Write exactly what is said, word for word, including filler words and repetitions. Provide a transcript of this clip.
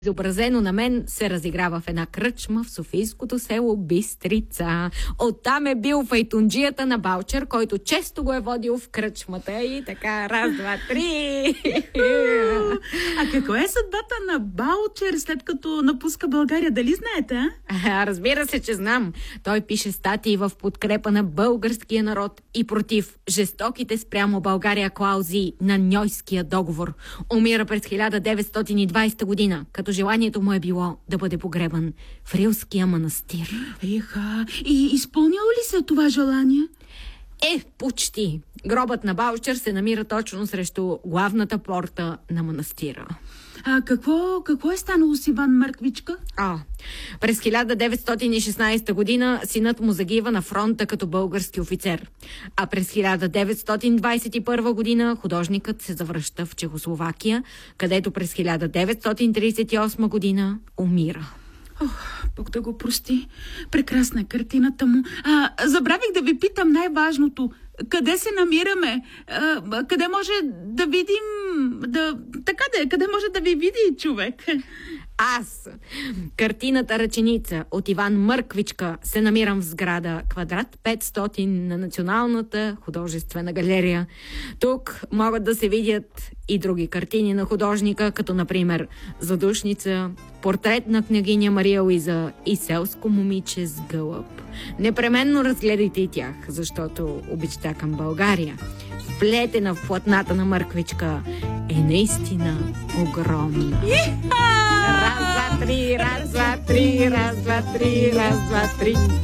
Изобразено на мен се разиграва в една кръчма в софийското село Бистрица. Оттам е бил файтунджията на Балчер, който често го е водил в кръчмата и така, раз, два, три. А какво е съдбата на Балчер, след като напуска България? Дали знаете, а? А, разбира се, че знам. Той пише статии в подкрепа на българския народ и против жестоките спрямо България клаузи на Ньойския договор. Умира през хиляда деветстотин и двадесета година, като желанието му е било да бъде погребан в Рилския манастир. Еха, и изпълнило ли се това желание? Е, почти. Гробът на Балчер се намира точно срещу главната порта на манастира. А какво, какво е станало с Иван Мърквичка? А, през хиляда деветстотин и шестнадесета година синът му загива на фронта като български офицер. А през хиляда деветстотин двадесет и първа година художникът се завръща в Чехословакия, където през хиляда деветстотин тридесет и осма година умира. Ох, Бог да го прости. Прекрасна е картината му. А, забравих да ви питам най-важното. Къде се намираме? А, къде може да видим... Да, така да е, къде може да ви види човек? Аз. Картината Ръченица от Иван Мърквичка се намирам в сграда Квадрат петстотин на Националната художествена галерия. Тук могат да се видят и други картини на художника, като например Задушница, портрет на княгиня Мария Луиза и селско момиче с гълъб. Непременно разгледайте и тях, защото обичта към България, вплетена в платната на Мърквичка, е наистина огромна. Раз, два, три, раз, два, три, раз, два, три, раз, два, три.